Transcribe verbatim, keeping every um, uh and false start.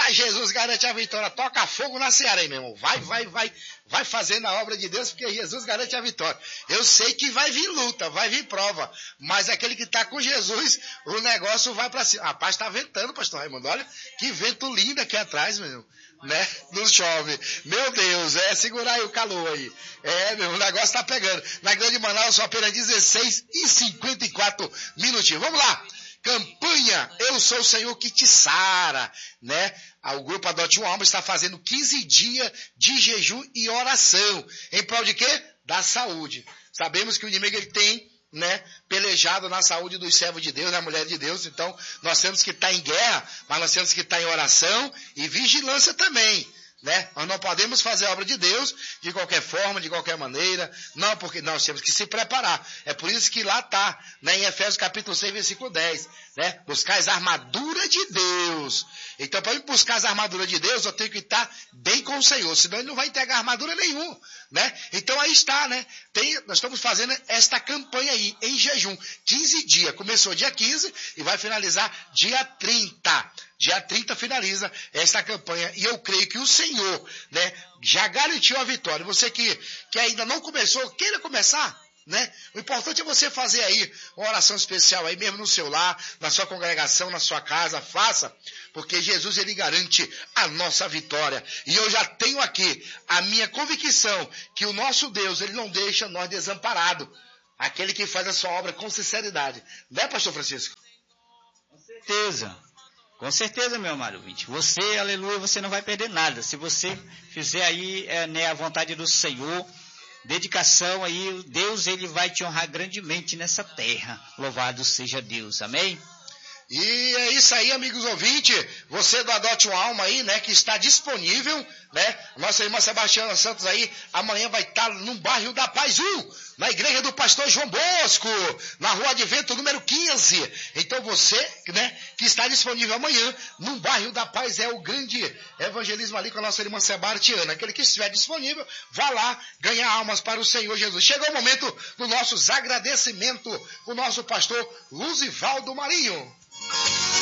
Mas Jesus garante a vitória. Toca fogo na seara aí, meu irmão. Vai, vai, vai. Vai fazendo a obra de Deus, porque Jesus garante a vitória. Eu sei que vai vir luta, vai vir prova. Mas aquele que está com Jesus, o negócio vai para cima. Rapaz, está ventando, pastor Raimundo. Olha que vento lindo aqui atrás, meu irmão. Né? Não chove. Meu Deus, é segurar aí o calor aí. É, meu, o negócio tá pegando. Na Grande Manaus são apenas dezesseis e cinquenta e quatro minutinhos. Vamos lá. Campanha Eu Sou o Senhor que te sara, né? O grupo Adote uma Alma está fazendo quinze dias de jejum e oração. Em prol de quê? Da saúde. Sabemos que o inimigo ele tem, né, pelejado na saúde dos servos de Deus, da mulher de Deus. Então, nós temos que estar em guerra, mas nós temos que estar em oração e vigilância também, né? Nós não podemos fazer a obra de Deus de qualquer forma, de qualquer maneira, não, porque nós temos que se preparar. É por isso que lá está, né, em Efésios capítulo seis, versículo dez, né? Buscar a armadura de Deus. Então, para eu buscar as armaduras de Deus, eu tenho que estar bem com o Senhor, senão ele não vai entregar armadura nenhuma, né? Então, aí está, né? Tem, nós estamos fazendo esta campanha aí, em jejum, quinze dias. Começou dia quinze e vai finalizar dia trinta. Dia trinta finaliza esta campanha e eu creio que o Senhor, né, já garantiu a vitória. Você que, que ainda não começou, queira começar, né? O importante é você fazer aí uma oração especial aí mesmo no seu lar, na sua congregação, na sua casa, faça, porque Jesus ele garante a nossa vitória. E eu já tenho aqui a minha convicção que o nosso Deus, ele não deixa nós desamparados. Aquele que faz a sua obra com sinceridade. Né, pastor Francisco? Com certeza. Com certeza, meu amado ouvinte. Você, aleluia, você não vai perder nada. Se você fizer aí, é, né, a vontade do Senhor, dedicação aí, Deus, ele vai te honrar grandemente nessa terra. Louvado seja Deus. Amém? E é isso aí, amigos ouvintes. Você do Adote uma Alma aí, né, que está disponível, né? Nossa irmã Sebastiana Santos aí, amanhã vai estar no bairro da Paz um, na igreja do pastor João Bosco, na rua Advento número quinze. Então você, né, que está disponível amanhã, no bairro da Paz, é o grande evangelismo ali com a nossa irmã Sebastiana. Aquele que estiver disponível, vá lá ganhar almas para o Senhor Jesus. Chegou o momento dos nossos agradecimentos, o nosso pastor Luzivaldo Marinho.